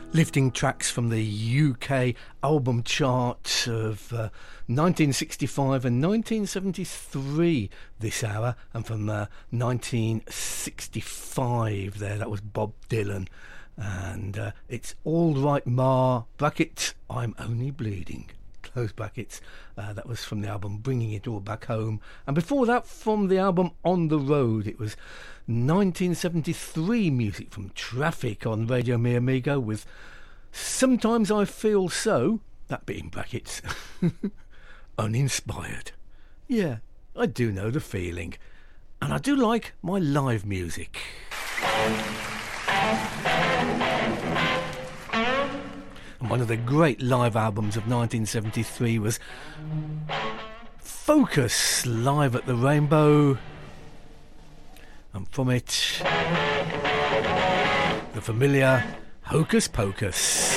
Lifting tracks from the UK album chart of 1965 and 1973 this hour, and from 1965 there, that was Bob Dylan, and It's All Right Ma, bracket, I'm Only Bleeding, close brackets. That was from the album Bringing It All Back Home, and before that from the album On the Road, it was 1973 music from Traffic on Radio Mi Amigo with Sometimes I Feel So, that bit in brackets, uninspired. Yeah, I do know the feeling, and I do like my live music. And one of the great live albums of 1973 was Focus, live at the Rainbow. And from it, the familiar Hocus Pocus.